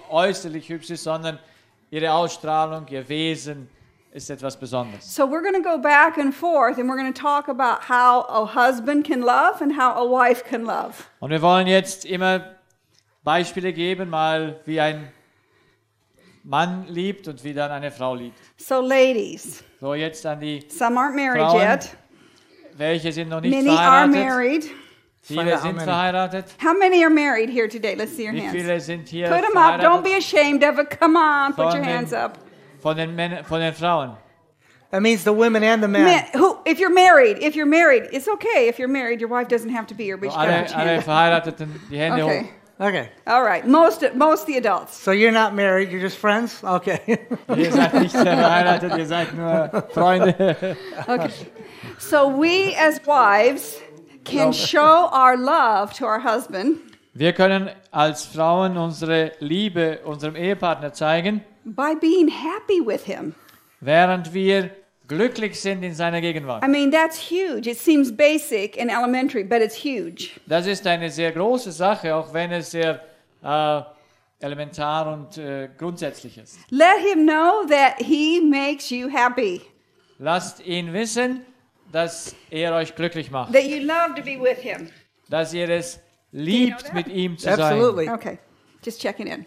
äußerlich hübsch ist, sondern ihre Ausstrahlung, ihr Wesen ist etwas Besonderes. So we're going to go back and forth and we're going to talk about how a husband can love and how a wife can love. Und wir wollen jetzt immer Beispiele geben, mal wie ein Mann liebt und wie dann eine Frau liebt. So ladies, So, jetzt an die some aren't married Frauen. yet. Welche sind noch nicht Many are verheiratet? married. Viele sind verheiratet. How many are married here today? Let's see your Wie hands. viele sind hier Put them up. Don't verheiratet be ashamed of it. Come on, put your Von den- hands up. von den Männern, von den Frauen? That means the women and the men. Men, if you're married, it's okay. If you're married, your wife doesn't have to be here, but you gotta put your Alle hand up. Verheirateten, die Hände Okay. hoch. Okay. All right. Most the adults. So you're not married, you're just friends? Okay. Ihr seid nicht verheiratet, ihr seid nur Freunde. Okay. So we as wives can show our love to our husband Wir können als Frauen unsere Liebe unserem Ehepartner zeigen, by being happy with him. während wir glücklich sind in seiner Gegenwart. I mean, that's huge. It seems basic and elementary, but it's huge. Das ist eine sehr große Sache, auch wenn es sehr elementar und grundsätzlich ist. Let him know that he makes you happy, Lasst ihn wissen, dass er euch glücklich macht, that you love to be with him. dass ihr es liebt, mit ihm zu sein. Absolutely. Okay, just checking in.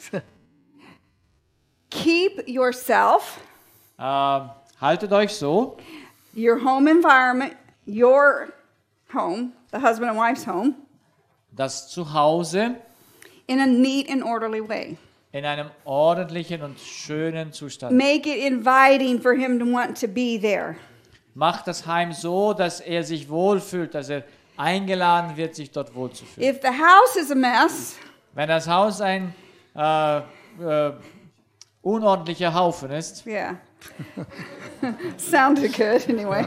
Keep yourself, Haltet euch so, your home environment, your home, the husband and wife's home, das Zuhause in a neat and orderly way. in einem ordentlichen und schönen Zustand. Make it inviting for him to want to be there. Macht das Heim so, dass er sich wohlfühlt, dass er eingeladen wird, sich dort wohlzufühlen. If the house is a mess, Wenn das Haus ein unordentlicher Haufen ist, yeah. Sounded good anyway.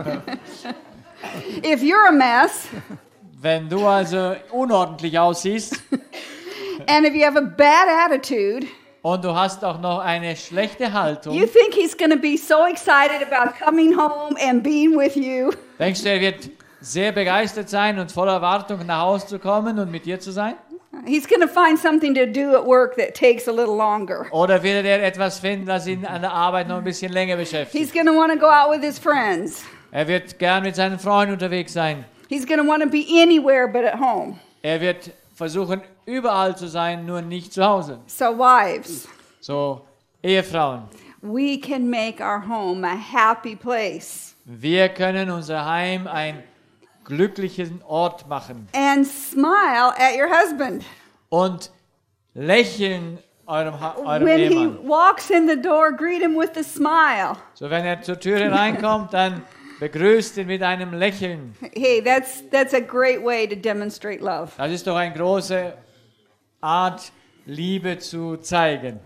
If you're a mess, wenn du also unordentlich aussiehst and if you have a bad attitude, und du hast auch noch eine schlechte Haltung, you think he's going to be so excited about coming home and being with you. denkst du, er wird sehr begeistert sein und voller Erwartung nach Hause zu kommen und mit dir zu sein? He's going to find something to do at work that takes a little longer. Oder wird er etwas finden, das ihn an der Arbeit noch ein bisschen länger beschäftigt? He's going to want to go out with his friends. Er wird gern mit seinen Freunden unterwegs sein. He's going to want to be anywhere but at home. Er wird versuchen, überall zu sein, nur nicht zu Hause. So wives, So, Ehefrauen, we can make our home a happy place wir können unser Heim einen glücklichen Ort machen and smile at your husband. und lächeln eurem When he Ehemann. walks in the door, greet him with a smile. So, wenn er zur Tür reinkommt, dann begrüßt ihn mit einem Lächeln. Hey, that's a great way to demonstrate love. Das ist doch eine große Art, Liebe zu zeigen.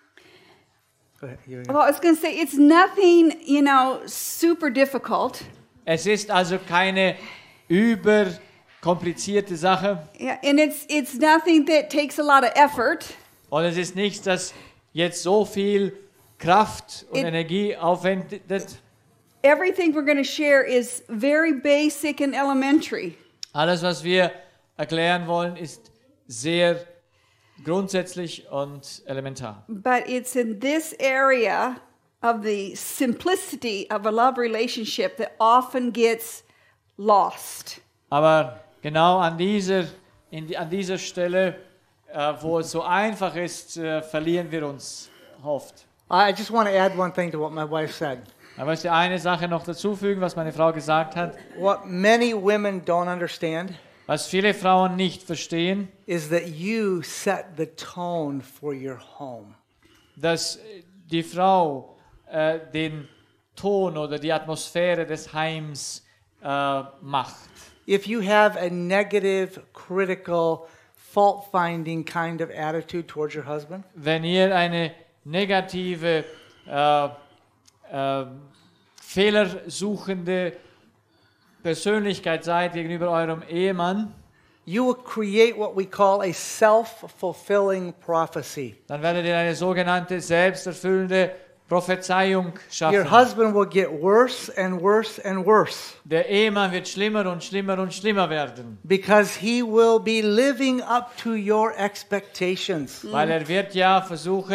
Go ahead. Well, I was going to say, it's nothing, super difficult. Es ist also keine überkomplizierte Sache Yeah, and it's nothing that takes a lot of effort. und es ist nichts, das jetzt so viel Kraft und Energie aufwendet. Everything we're going to share is very basic and elementary. Alles, was wir erklären wollen, ist sehr grundsätzlich und elementar. But it's in this area of the simplicity of a love relationship that often gets lost. Aber genau an dieser Stelle, wo es so einfach ist, verlieren wir uns oft. I just want to add one thing to what my wife said. Ich möchte eine Sache noch dazufügen, was meine Frau gesagt hat. What many women don't understand Was viele Frauen nicht verstehen, is that you set the tone for your home. dass die Frau den Ton oder die Atmosphäre des Heims macht. If you have a negative, critical, fault-finding kind of attitude towards your husband, Wenn ihr eine negative, fehlersuchende Persönlichkeit seid gegenüber eurem Ehemann, you will create what we call a self-fulfilling prophecy. dann werdet ihr eine sogenannte selbsterfüllende Prophezeiung Your schaffen. husband will get worse and worse and worse Der Ehemann wird schlimmer und schlimmer und schlimmer werden, because he will be living up to your expectations. weil er wird ja versuchen,